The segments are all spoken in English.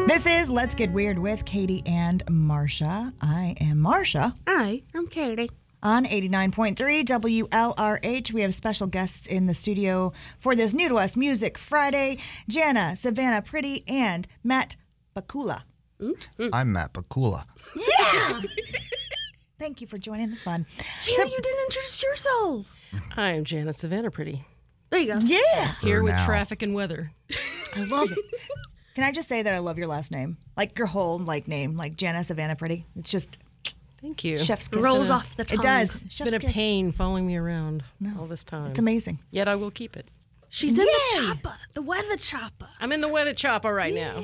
This is Let's Get Weird with Katie and Marsha. I am Marsha. Hi, I'm Katie. On 89.3 WLRH, we have special guests in the studio for this New to Us Music Friday. Jana, Savannah Pretty, and Matt Bakula. I'm Matt Bakula. Yeah! Thank you for joining the fun. Jana, you didn't introduce yourself. I am Janet Savannah Pretty. There you go. Yeah! Here with now. traffic and weather. I love it. Can I just say that I love your last name? Like your whole name, like Jana Savannah Pretty. It's just Thank you. chef's kiss. Rolls off the tongue. It does. It's Chef's been a kiss. pain following me around all this time. It's amazing. Yet I will keep it. She's in Yay! the chopper, the weather chopper. I'm in the weather chopper right now.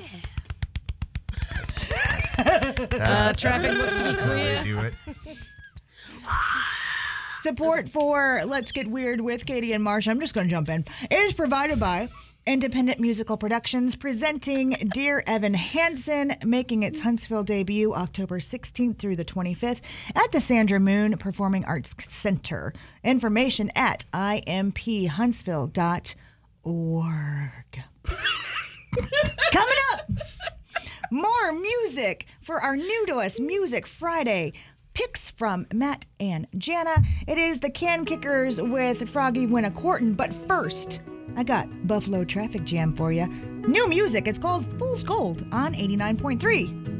Traffic looks to be That's how they clear. do it. Support for Let's Get Weird with Katie and Marsha. I'm just going to jump in. It is provided by Independent Musical Productions, presenting Dear Evan Hansen, making its Huntsville debut October 16th through the 25th at the Sandra Moon Performing Arts Center. Information at imphuntsville.org. Coming up, more music for our New to Us Music Friday. Picks from Matt and Jana. It is the Can Kickers with Froggy Winnacorton. But first, I got Buffalo Traffic Jam for you. New music. It's called Fool's Gold on 89.3.